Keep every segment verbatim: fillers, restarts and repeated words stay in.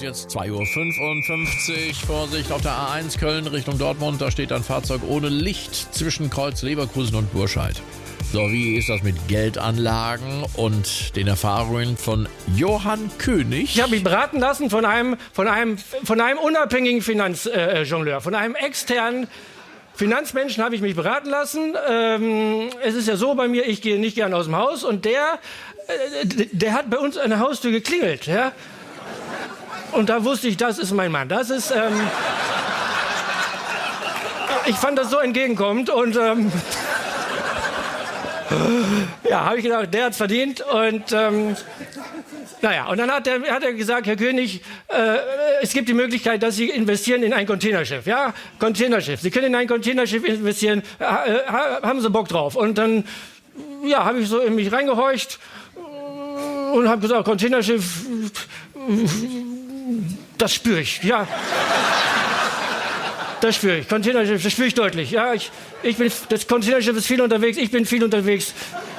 jetzt zwei Uhr fünfundfünfzig. Vorsicht auf der A eins Köln Richtung Dortmund. Da steht ein Fahrzeug ohne Licht zwischen Kreuz Leverkusen und Burscheid. So, wie ist das mit Geldanlagen und den Erfahrungen von Johann König? Ich habe mich beraten lassen von einem, von einem, von einem unabhängigen Finanzjongleur, äh, von einem externen Finanzmenschen habe ich mich beraten lassen. Ähm, es ist ja so bei mir, ich gehe nicht gern aus dem Haus und der, äh, der hat bei uns an der Haustür geklingelt, ja. Und da wusste ich, das ist mein Mann. Das ist, ähm, ich fand das so entgegenkommend und ähm, ja, habe ich gedacht, der hat's verdient und ähm, naja, und dann hat er, hat er gesagt, Herr König, äh, es gibt die Möglichkeit, dass Sie investieren in ein Containerschiff, ja, Containerschiff. Sie können in ein Containerschiff investieren, äh, haben Sie Bock drauf? Und dann, ja, habe ich so in mich reingehorcht und habe gesagt, Containerschiff, das spüre ich, ja. Das spüre ich. Containerschiff, das spüre ich deutlich. Ja, ich, ich bin, das Containerschiff ist viel unterwegs, ich bin viel unterwegs.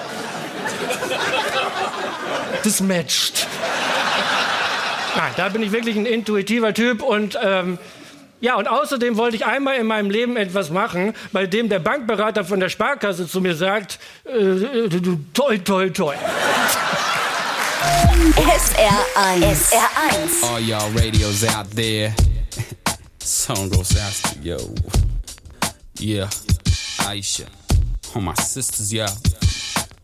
Das matcht. Nein, da bin ich wirklich ein intuitiver Typ und ähm, ja, und außerdem wollte ich einmal in meinem Leben etwas machen, bei dem der Bankberater von der Sparkasse zu mir sagt, äh, toi, toi, toi. S R eins. S R eins. All y'all radios out there. Song goes out to yo. Yeah, Aisha. All my sisters, yeah.